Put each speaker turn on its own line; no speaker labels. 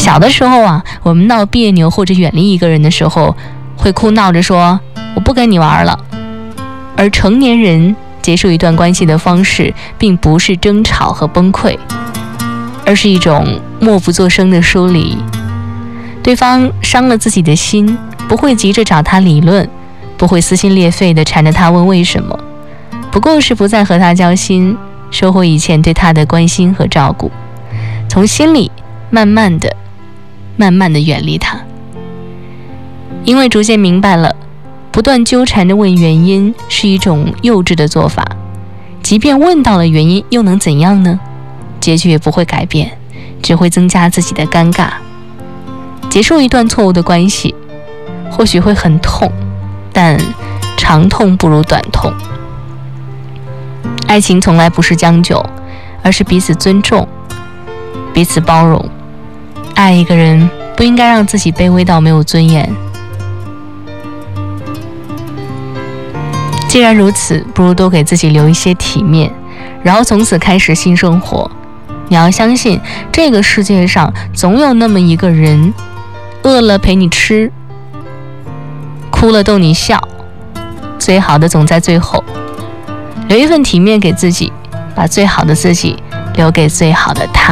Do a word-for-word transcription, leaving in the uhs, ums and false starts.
小的时候啊，我们闹别扭或者远离一个人的时候，会哭闹着说我不跟你玩了。而成年人结束一段关系的方式，并不是争吵和崩溃，而是一种默不作声的疏离。对方伤了自己的心，不会急着找他理论，不会撕心裂肺地缠着他问为什么，不过是不再和他交心，收回以前对他的关心和照顾，从心里慢慢的慢慢的远离他。因为逐渐明白了，不断纠缠着问原因是一种幼稚的做法，即便问到了原因又能怎样呢？结局也不会改变，只会增加自己的尴尬。结束一段错误的关系或许会很痛，但长痛不如短痛。爱情从来不是将就，而是彼此尊重，彼此包容。爱一个人不应该让自己卑微到没有尊严。既然如此，不如多给自己留一些体面，然后从此开始新生活。你要相信，这个世界上总有那么一个人，饿了陪你吃，哭了逗你笑，最好的总在最后。留一份体面给自己，把最好的自己留给最好的他。